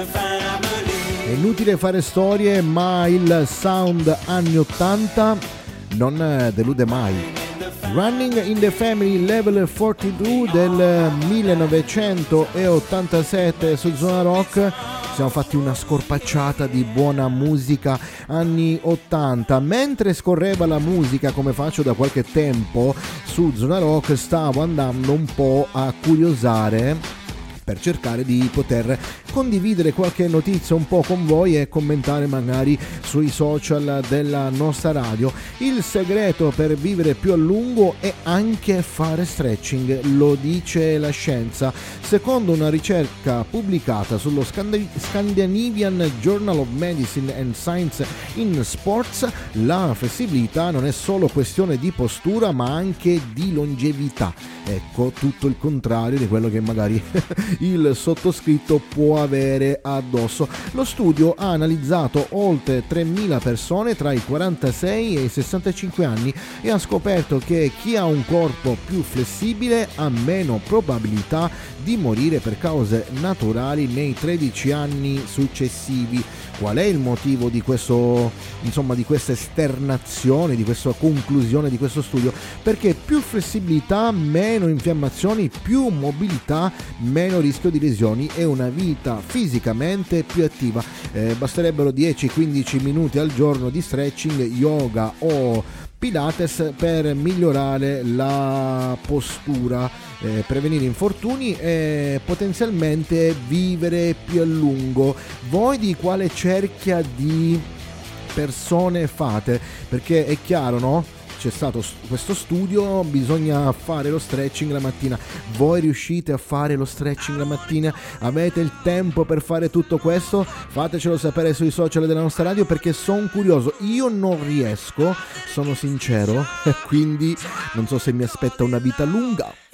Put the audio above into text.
È inutile fare storie, ma il sound anni 80 non delude mai. Running in the Family Level 42 del 1987 su Zona Rock. Siamo fatti una scorpacciata di buona musica anni 80. Mentre scorreva la musica, come faccio da qualche tempo su Zona Rock, stavo andando un po' a curiosare per cercare di poter condividere qualche notizia un po' con voi e commentare magari sui social della nostra radio. Il segreto per vivere più a lungo è anche fare stretching, lo dice la scienza. Secondo una ricerca pubblicata sullo Scandinavian Journal of Medicine and Science in Sports, la flessibilità non è solo questione di postura ma anche di longevità. Ecco, tutto il contrario di quello che magari il sottoscritto può avere addosso. Lo studio ha analizzato oltre 3.000 persone tra i 46 e i 65 anni e ha scoperto che chi ha un corpo più flessibile ha meno probabilità di morire per cause naturali nei 13 anni successivi. Qual è il motivo di questo, insomma, di questa esternazione, di questa conclusione di questo studio? Perché più flessibilità, meno infiammazioni, più mobilità, meno rischio di lesioni e una vita fisicamente più attiva. Basterebbero 10-15 minuti al giorno di stretching, yoga o Pilates per migliorare la postura, prevenire infortuni e potenzialmente vivere più a lungo. Voi di quale cerchia di persone fate? Perché è chiaro, no? C'è stato questo studio, bisogna fare lo stretching la mattina. Voi riuscite a fare lo stretching la mattina? Avete il tempo per fare tutto questo? Fatecelo sapere sui social della nostra radio, perché sono curioso. Io non riesco, sono sincero, quindi non so se mi aspetta una vita lunga